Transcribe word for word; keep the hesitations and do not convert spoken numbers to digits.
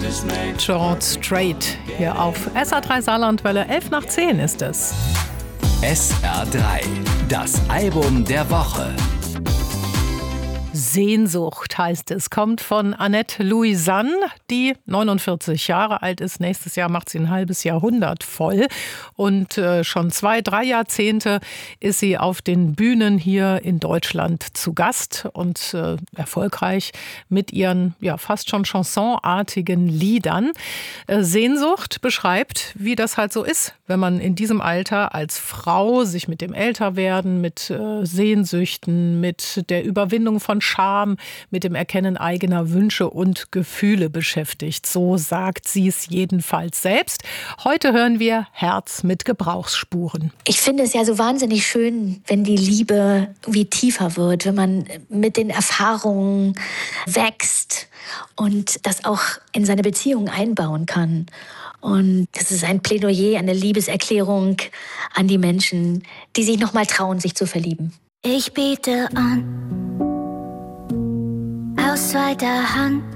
George Strait hier auf S R drei Saarlandwelle. elf nach zehn ist es. S R drei, das Album der Woche. Sehnsucht heißt es, kommt von Annette Louisanne, die neunundvierzig Jahre alt ist. Nächstes Jahr macht sie ein halbes Jahrhundert voll. Und äh, schon zwei, drei Jahrzehnte ist sie auf den Bühnen hier in Deutschland zu Gast und äh, erfolgreich mit ihren ja fast schon chansonartigen Liedern. Äh, Sehnsucht beschreibt, wie das halt so ist, wenn man in diesem Alter als Frau sich mit dem Älterwerden, mit äh, Sehnsüchten, mit der Überwindung von Scham, mit dem Erkennen eigener Wünsche und Gefühle beschäftigt. So sagt sie es jedenfalls selbst. Heute hören wir Herz mit Gebrauchsspuren. Ich finde es ja so wahnsinnig schön, wenn die Liebe wie tiefer wird, wenn man mit den Erfahrungen wächst und das auch in seine Beziehung einbauen kann. Und das ist ein Plädoyer, eine Liebeserklärung an die Menschen, die sich noch mal trauen, sich zu verlieben. Ich biete an, aus zweiter Hand,